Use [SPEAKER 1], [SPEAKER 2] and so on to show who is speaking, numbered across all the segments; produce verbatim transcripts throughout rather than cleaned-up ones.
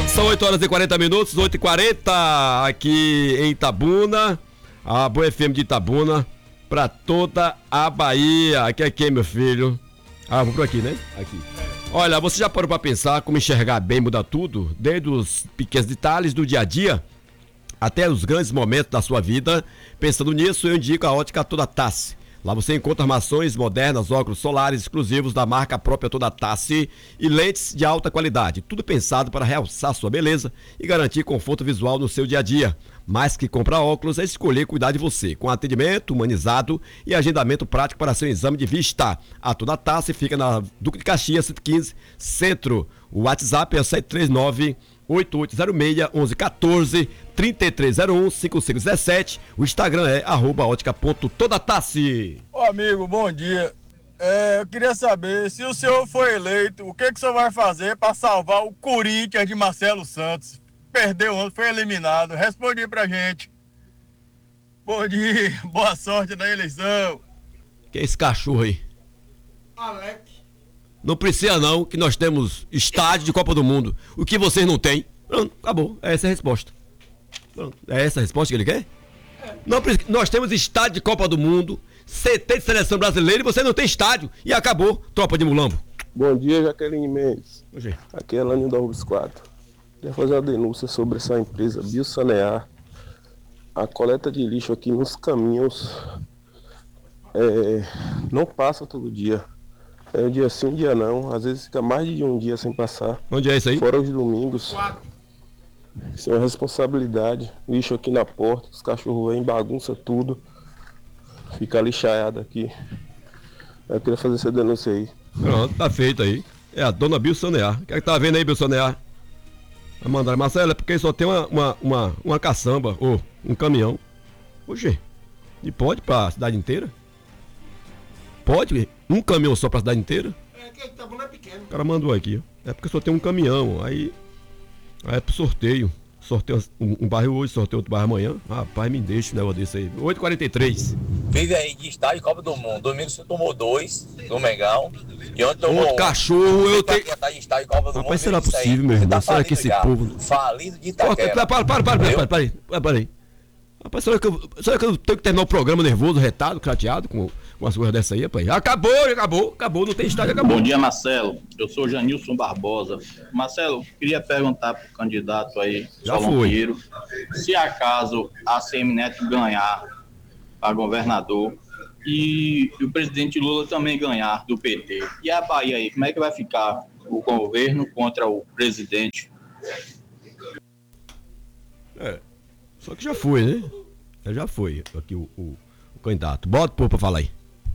[SPEAKER 1] São oito horas e quarenta minutos, oito e quarenta aqui em Itabuna, a Boa F M de Itabuna, pra toda a Bahia. Aqui é quem, meu filho? Ah, vou por aqui, né? Aqui. Olha, você já parou pra pensar como enxergar bem muda tudo? Desde os pequenos detalhes do dia a dia até os grandes momentos da sua vida. Pensando nisso, eu indico a Ótica Toda Tassi. Lá você encontra armações modernas, óculos solares exclusivos da marca própria Toda Tassi e lentes de alta qualidade. Tudo pensado para realçar sua beleza e garantir conforto visual no seu dia a dia. Mais que comprar óculos, é escolher cuidar de você, com atendimento humanizado e agendamento prático para seu exame de vista. A Toda Tassi fica na Duque de Caxias, cento e quinze, Centro. O WhatsApp é o sete três nove, oito oito zero seis, um um um quatro, trinta e três zero um, cinquenta e cinco dezessete. O Instagram é arroba ótica.todatassi.
[SPEAKER 2] Ô amigo, bom dia. É, eu queria saber, se o senhor for eleito, o que, que o senhor vai fazer para salvar o Corinthians de Marcelo Santos? Perdeu ontem, foi eliminado. Responde pra gente. Bom dia, boa sorte na eleição.
[SPEAKER 1] Que é esse cachorro aí?
[SPEAKER 2] Alex.
[SPEAKER 1] Não precisa não, que nós temos estádio de Copa do Mundo. O que vocês não têm. Pronto, acabou. Essa é a resposta. Pronto. É essa a resposta que ele quer? É. Não, nós temos estádio de Copa do Mundo, C T de seleção brasileira e você não tem estádio. E acabou, tropa de Mulambo.
[SPEAKER 3] Bom dia, Jaqueline Mendes.
[SPEAKER 1] Bom dia.
[SPEAKER 3] Aqui é Lânio da Rubens quatro. Queria fazer uma denúncia sobre essa empresa Biosanear. A coleta de lixo aqui nos caminhos é, não passa todo dia. É um dia sim, um dia não. Às vezes fica mais de um dia sem passar.
[SPEAKER 1] Onde é isso aí?
[SPEAKER 3] Fora os domingos. Isso é uma responsabilidade. Lixo aqui na porta, os cachorros vêm, bagunça tudo. Fica lixaiado aqui. Eu queria fazer essa denúncia aí.
[SPEAKER 1] Pronto, tá feito aí. É a dona Biosanear. O que é que tá vendo aí, Biosanear? Vai mandar, Marcelo, é porque só tem uma, uma, uma, uma caçamba, ou um caminhão. Oxê, e pode pra cidade inteira? Pode? Um caminhão só pra cidade inteira?
[SPEAKER 4] É que Itabuna é pequeno.
[SPEAKER 1] O cara mandou aqui, ó. É porque só tem um caminhão, aí, aí é pro sorteio. Sorteio um, um bairro hoje, sorteio outro bairro amanhã. Rapaz, me deixa o negócio desse aí. oito e quarenta e três.
[SPEAKER 5] Vive aí de estádio Copa do Mundo. Domingo você tomou dois do Mengão. E ontem tomou
[SPEAKER 1] um. Cachorro, eu tenho.
[SPEAKER 5] Rapaz,
[SPEAKER 1] será possível, meu irmão? Será que esse
[SPEAKER 5] já.
[SPEAKER 1] povo.
[SPEAKER 5] Falido de Itaquera.
[SPEAKER 1] Para, para, para, para, para, para aí. Para aí. Rapaz, será que, eu, será que eu tenho que terminar o programa nervoso, retado, crateado, com, com as coisas dessa aí, rapaz? Acabou, acabou, acabou, não tem estádio, acabou.
[SPEAKER 6] Bom dia, Marcelo. Eu sou Janilson Barbosa. Marcelo, queria perguntar pro candidato aí,
[SPEAKER 1] Já
[SPEAKER 6] Solon
[SPEAKER 1] foi.
[SPEAKER 6] Pinheiro, se acaso a Semineto ganhar a governador e o presidente Lula também ganhar do P T. E a Bahia aí, como é que vai ficar o governo contra o presidente?
[SPEAKER 1] É, só que já foi, né? Já foi aqui o, o, o candidato. Bota o povo pra falar aí.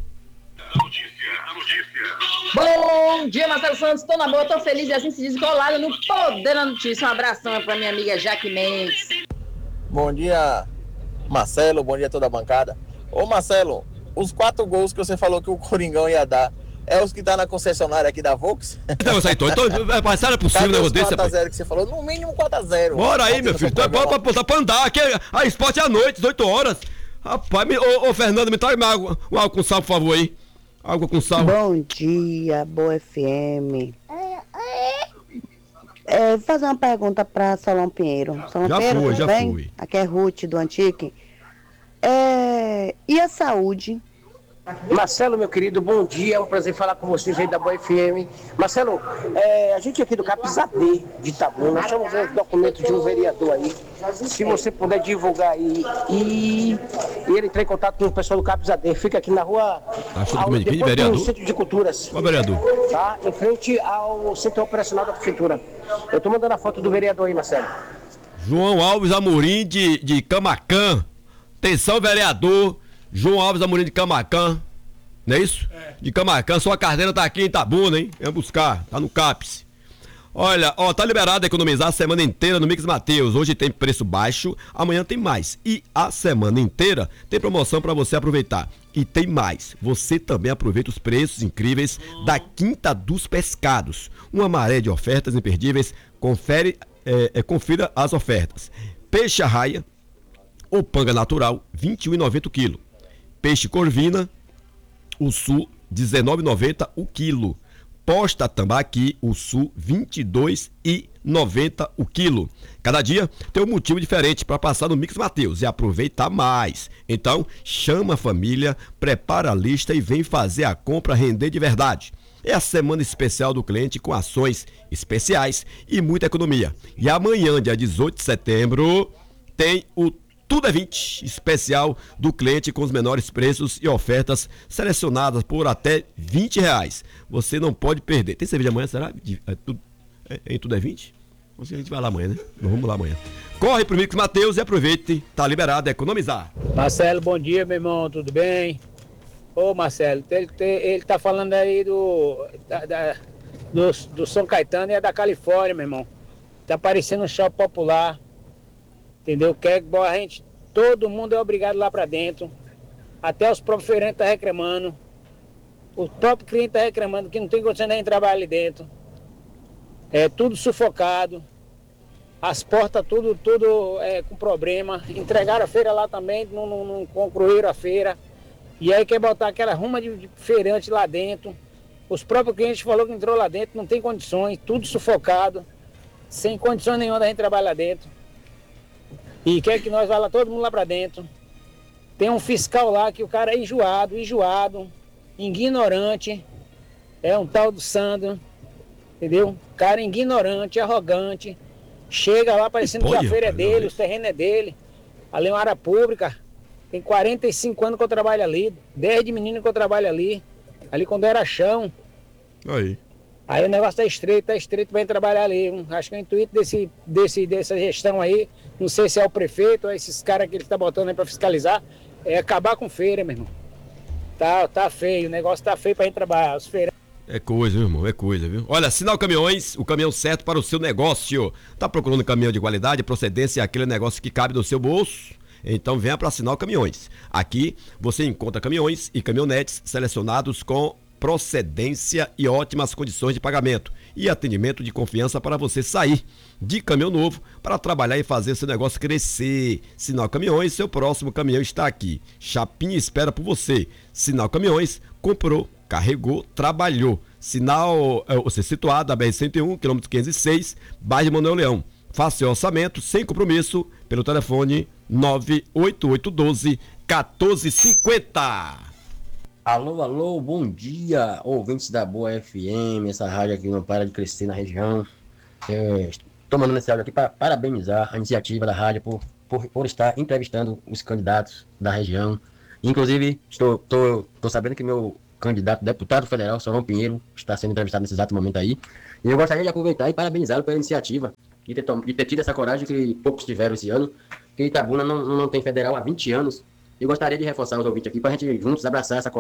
[SPEAKER 7] Bom dia, Marcelo Santos. Tô na boa, tô feliz e assim se diz colado no Poder da Notícia. Um abração pra minha amiga Jaque Mendes.
[SPEAKER 2] Bom dia, Marcelo. Bom dia a toda a bancada. Ô, Marcelo, os quatro gols que você falou que o Coringão ia dar, é os que tá na concessionária aqui da Volks?
[SPEAKER 1] Então, isso aí, então, então, rapaz, será possível um negócio desse,
[SPEAKER 2] quatro a
[SPEAKER 1] rapaz?
[SPEAKER 2] zero que você falou, no mínimo quatro a zero.
[SPEAKER 1] Bora aí, meu filho. Bora pra, pra, pra andar. Aqui, a esporte é à noite, dezoito horas. Rapaz, me, ô, ô Fernando, me traz uma água, uma água com sal, por favor, aí. Água com sal.
[SPEAKER 8] Bom dia, Boa F M. É, vou fazer uma pergunta para Solon Pinheiro. Solon
[SPEAKER 1] Já
[SPEAKER 8] Pinheiro,
[SPEAKER 1] fui,
[SPEAKER 8] tudo
[SPEAKER 1] já
[SPEAKER 8] bem?
[SPEAKER 1] fui.
[SPEAKER 8] Aqui é Ruth do Antique. É, e a saúde?
[SPEAKER 9] Marcelo, meu querido, bom dia, é um prazer falar com vocês aí da Boa F M. Marcelo, é, a gente aqui do Capizadê de Itabuna, nós estamos vendo os documentos de um vereador aí, se você puder divulgar aí e, e ele entrar em contato com o pessoal do Capizadê, fica aqui na rua,
[SPEAKER 1] Achou
[SPEAKER 9] ao,
[SPEAKER 1] documento de quem?
[SPEAKER 9] depois do
[SPEAKER 1] Vereador?
[SPEAKER 9] Centro de Culturas,
[SPEAKER 1] Qual vereador?
[SPEAKER 9] tá? Em frente ao Centro Operacional da Prefeitura. Eu tô mandando a foto do vereador aí, Marcelo.
[SPEAKER 1] João Alves Amorim de, de Camaquã. Atenção, vereador João Alves Amorim de Camaquã. Não é isso? É. De Camaquã, sua carteira tá aqui em Itabuna, hein? Vem buscar, tá no CAPS. Olha, ó, tá liberado a economizar a semana inteira no Mix Mateus. Hoje tem preço baixo, amanhã tem mais. E a semana inteira tem promoção para você aproveitar. E tem mais, você também aproveita os preços incríveis da Quinta dos Pescados. Uma maré de ofertas imperdíveis. Confere, é, é, confira as ofertas. Peixe arraia ou panga natural, vinte e um reais e noventa centavos o quilo. Peixe corvina, o sul, dezenove reais e noventa centavos o quilo. Posta tambaqui, o sul, vinte e dois reais e noventa centavos o quilo. Cada dia tem um motivo diferente para passar no Mix Mateus e aproveitar mais. Então, chama a família, prepara a lista e vem fazer a compra render de verdade. É a semana especial do cliente com ações especiais e muita economia. E amanhã, dia dezoito de setembro, tem o Tudo é vinte especial do cliente com os menores preços e ofertas selecionadas por até vinte reais. Você não pode perder. Tem cerveja amanhã, será? É, tudo, é, em Tudo é vinte? A gente vai lá amanhã, né? Vamos lá amanhã. Corre pro Mix Mateus e aproveite. Tá liberado, é economizar.
[SPEAKER 4] Marcelo, bom dia, meu irmão. Tudo bem? Ô, Marcelo, ele, ele tá falando aí do, da, da, do, do São Caetano e é da Califórnia, meu irmão. Tá parecendo um shopping popular. Entendeu? Quer que a gente, todo mundo é obrigado lá pra dentro. Até os próprios feirantes tá reclamando. O próprio cliente tá reclamando que não tem condição de trabalhar ali dentro. É tudo sufocado, as portas tudo, tudo é, com problema. Entregaram a feira lá também, não, não, não concluíram a feira. E aí quer botar aquela ruma de, de feirante lá dentro. Os próprios clientes falaram que entrou lá dentro, não tem condições, tudo sufocado, sem condições nenhuma da gente trabalhar lá dentro. E quer que nós vá lá, todo mundo lá pra dentro. Tem um fiscal lá que o cara é enjoado, enjoado, ignorante. É um tal do Sandro. Entendeu? Cara ignorante, arrogante. Chega lá parecendo que, que a feira é dele, o terreno é dele. Ali é uma área pública. Tem quarenta e cinco anos que eu trabalho ali. dez de menino que eu trabalho ali. Ali quando era chão.
[SPEAKER 1] Aí.
[SPEAKER 4] Aí o negócio tá estreito, tá estreito pra gente trabalhar ali. Acho que o intuito desse, desse, dessa gestão aí, não sei se é o prefeito ou esses caras que ele tá botando aí pra fiscalizar, é acabar com feira, meu irmão. Tá, tá feio, o negócio tá feio pra gente trabalhar. Os feirantes.
[SPEAKER 1] É coisa, meu irmão, é coisa, viu? Olha, Sinal Caminhões, o caminhão certo para o seu negócio. Tá procurando caminhão de qualidade, procedência, aquele negócio que cabe no seu bolso? Então venha para Sinal Caminhões. Aqui você encontra caminhões e caminhonetes selecionados com procedência e ótimas condições de pagamento e atendimento de confiança para você sair de caminhão novo para trabalhar e fazer seu negócio crescer. Sinal Caminhões, seu próximo caminhão está aqui. Chapinha espera por você. Sinal Caminhões, comprou, carregou, trabalhou. Sinal, é, você situado na B R cento e um, quilômetro quinhentos e seis, bairro Manuel Leão. Faça seu orçamento sem compromisso pelo telefone nove oito oito um dois, um quatro cinco zero.
[SPEAKER 10] Alô, alô, bom dia, ouvintes da Boa F M, essa rádio aqui não para de crescer na região. Estou mandando esse áudio aqui para parabenizar a iniciativa da rádio por, por, por estar entrevistando os candidatos da região. Inclusive, estou, estou, estou sabendo que meu candidato deputado federal, Solon Pinheiro, está sendo entrevistado nesse exato momento aí. E eu gostaria de aproveitar e parabenizá-lo pela iniciativa de ter, de ter tido essa coragem que poucos tiveram esse ano, que Itabuna não, não tem federal há vinte anos. Eu gostaria de reforçar os ouvintes aqui para a gente juntos abraçar essa coragem.